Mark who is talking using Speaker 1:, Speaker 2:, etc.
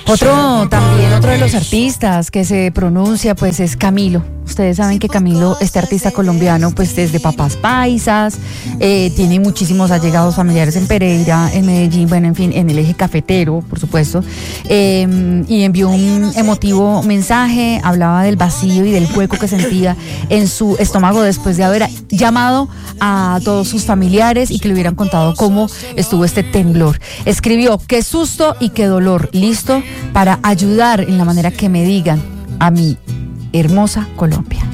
Speaker 1: Otro de los artistas que se pronuncia pues es Camilo. Ustedes saben que Camilo, este artista colombiano, pues es de papás paisas, tiene muchísimos allegados familiares en Pereira, en Medellín, bueno, en fin, en el eje cafetero, por supuesto, y envió un emotivo mensaje, hablaba del vacío y del hueco que sentía en su estómago después de haber llamado a todos sus familiares y que le hubieran contado cómo estuvo este temblor. Escribió: qué susto y qué dolor, listo para ayudar en la manera que me digan a mi hermosa Colombia.